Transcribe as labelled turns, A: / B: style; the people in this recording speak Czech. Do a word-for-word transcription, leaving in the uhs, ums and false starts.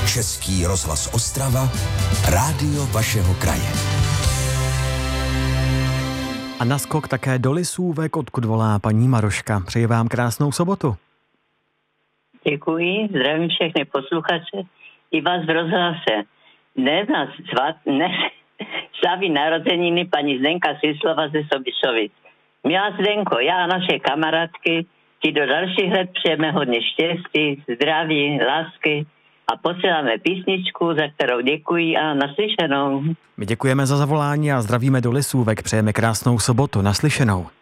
A: Český rozhlas Ostrava, rádio vašeho kraje.
B: A naskok také do Lisůvek, odkud volá paní Maroška. Přeji vám krásnou sobotu.
C: Děkuji, zdravím všechny posluchače i vás v rozhlase. Dnes nás svat, dnes slaví narozeniny paní Zdenka Syslova ze Sobišovic. Milá Zdenko, já a naše kamarádky ti do dalších let přejeme hodně štěstí, zdraví, lásky a posíláme písničku, za kterou děkuji a naslyšenou.
B: My děkujeme za zavolání a zdravíme do Lisůvek. Přejeme krásnou sobotu. Naslyšenou.